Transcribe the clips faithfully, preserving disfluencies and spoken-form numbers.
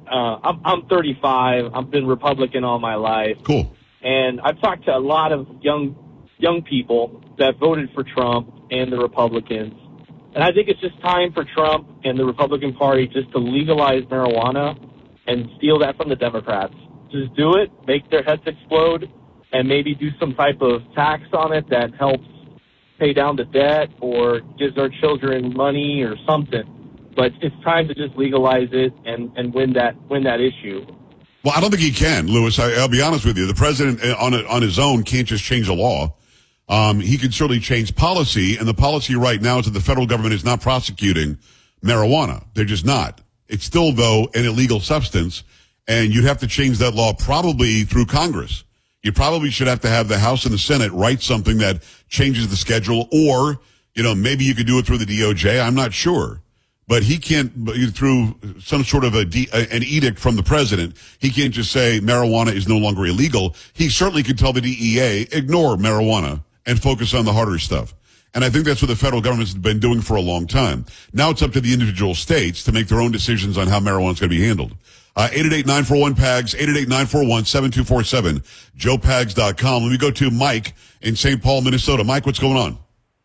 uh, I'm, I'm thirty-five. I've been Republican all my life. Cool. And I've talked to a lot of young young people that voted for Trump and the Republicans. And I think it's just time for Trump and the Republican Party just to legalize marijuana and steal that from the Democrats. Just do it, make their heads explode, and maybe do some type of tax on it that helps pay down the debt or gives our children money or something. But it's time to just legalize it and, and win that win that issue. Well, I don't think he can, Lewis. I, I'll be honest with you. The president on on his own can't just change a law. Um, he can certainly change policy, and the policy right now is that the federal government is not prosecuting marijuana. They're just not. It's still, though, an illegal substance, and you'd have to change that law probably through Congress. You probably should have to have the House and the Senate write something that changes the schedule, or, you know, maybe you could do it through the D O J. I'm not sure. But he can't, through some sort of a, an edict from the president, he can't just say marijuana is no longer illegal. He certainly could tell the D E A, ignore marijuana and focus on the harder stuff. And I think that's what the federal government's been doing for a long time. Now it's up to the individual states to make their own decisions on how marijuana is going to be handled. Uh, eight eight eight, nine four one, P A G S, eight eight eight, nine four one, seven two four seven, joe pags dot com. Let me go to Mike in Saint Paul, Minnesota. Mike, what's going on?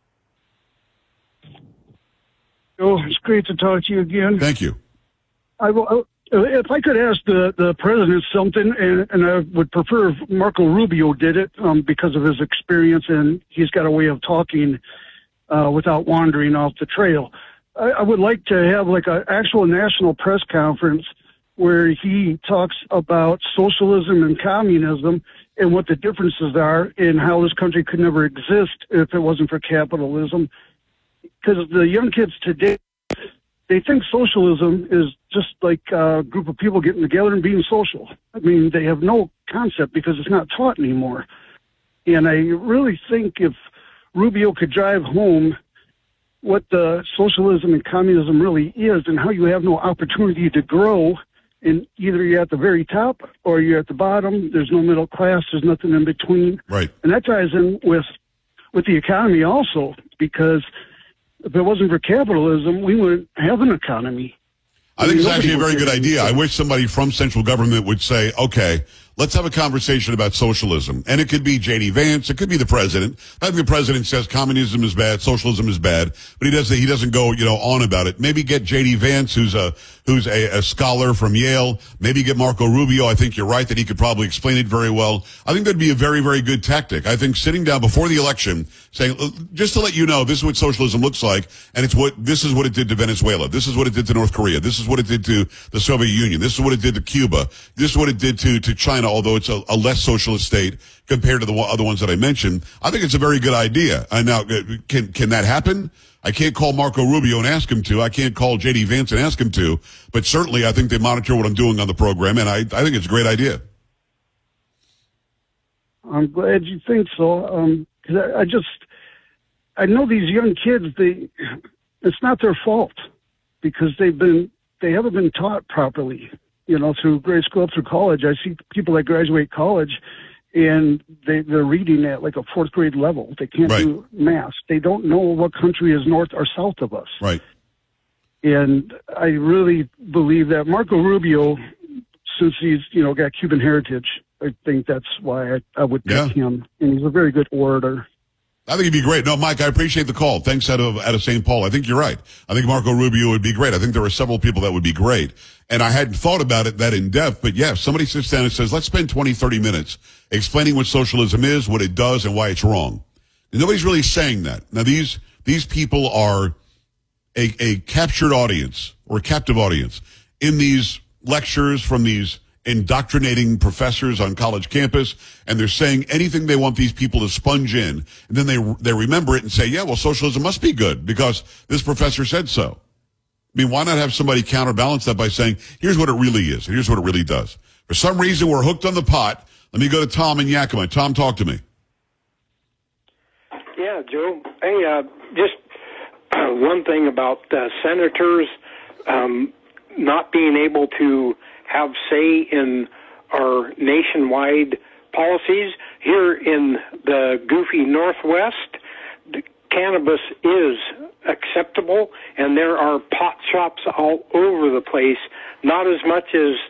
Oh, it's great to talk to you again. Thank you. I will, if I could ask the, the president something, and, and I would prefer if Marco Rubio did it um, because of his experience, and he's got a way of talking uh, without wandering off the trail. I, I would like to have like an actual national press conference where he talks about socialism and communism and what the differences are and how this country could never exist if it wasn't for capitalism. Because the young kids today, they think socialism is just like a group of people getting together and being social. I mean, they have no concept because it's not taught anymore. And I really think if Rubio could drive home what the socialism and communism really is and how you have no opportunity to grow, and either you're at the very top or you're at the bottom. There's no middle class. There's nothing in between. Right. And that ties in with with the economy also, because if it wasn't for capitalism, we wouldn't have an economy. I think it's actually a very good idea. I wish somebody from central government would say, okay, let's have a conversation about socialism. And it could be J D Vance. It could be the president. I think the president says communism is bad, socialism is bad, but he doesn't, he doesn't go, you know, on about it. Maybe get J D Vance, who's a, who's a, a scholar from Yale. Maybe get Marco Rubio. I think you're right that he could probably explain it very well. I think that'd be a very, very good tactic. I think sitting down before the election saying, just to let you know, this is what socialism looks like, and it's what, this is what it did to Venezuela. This is what it did to North Korea. This is what it did to the Soviet Union. This is what it did to Cuba. This is what it did to, to China, although it's a, a less socialist state compared to the other ones that I mentioned. I think it's a very good idea. And now, can, can that happen? I can't call Marco Rubio and ask him to. I can't call J D Vance and ask him to. But certainly, I think they monitor what I'm doing on the program, and I, I think it's a great idea. I'm glad you think so. Um, 'cause I, I just, I know these young kids, they, it's not their fault because they've been, they haven't been taught properly, you know, through grade school up through college. I see people that graduate college and they, they're reading at like a fourth grade level. They can't right. do math. They don't know what country is north or south of us. Right. And I really believe that Marco Rubio, since he's, you know, got Cuban heritage, I think that's why I, I would pick yeah. him. And he's a very good orator. I think he'd be great. No, Mike, I appreciate the call. Thanks out of, out of Saint Paul. I think you're right. I think Marco Rubio would be great. I think there are several people that would be great. And I hadn't thought about it that in depth, but yeah, if somebody sits down and says, let's spend twenty, thirty minutes explaining what socialism is, what it does, and why it's wrong. And nobody's really saying that. Now, these, these people are a, a captured audience or a captive audience in these lectures from these indoctrinating professors on college campus, and they're saying anything they want these people to sponge in, and then they they remember it and say, yeah, well, socialism must be good because this professor said so. I mean, why not have somebody counterbalance that by saying, here's what it really is, and here's what it really does. For some reason, we're hooked on the pot. Let me go to Tom in Yakima. Tom, talk to me. Yeah, Joe. Hey, uh, just uh, one thing about uh, senators um, not being able to have say in our nationwide policies. Here in the goofy Northwest, cannabis is acceptable, and there are pot shops all over the place, not as much as